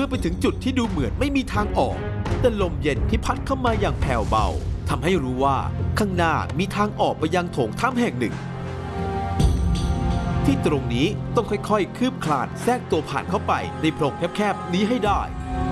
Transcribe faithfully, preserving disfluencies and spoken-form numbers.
ไปถึงจุดที่ดูเหมือนไม่มีทางออกแต่ลมเย็นที่พัดเข้ามาอย่างแผ่วเบาทำให้รู้ว่าข้างหน้ามีทางออกไปยังโถงถ้ำแห่งหนึ่งที่ตรงนี้ต้องค่อยๆคืบคลานแทรกตัวผ่านเข้าไปในโพรงแคบๆนี้ให้ได้